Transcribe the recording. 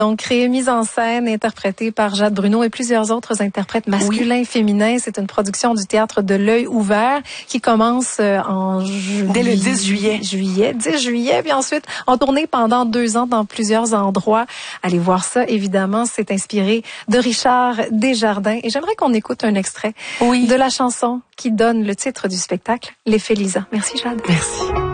Donc, créée, mise en scène, interprétée par Jade Bruno et plusieurs autres interprètes masculins et féminins. C'est une production du Théâtre de l'Œil ouvert qui commence dès le 10 juillet. 10 juillet, puis ensuite en tournée pendant 2 ans dans plusieurs endroits. Allez voir ça, évidemment. C'est inspiré de Richard Desjardins. Et j'aimerais qu'on écoute un extrait de la chanson qui donne le titre du spectacle, L'effet Lisa. Merci, Jade. Merci.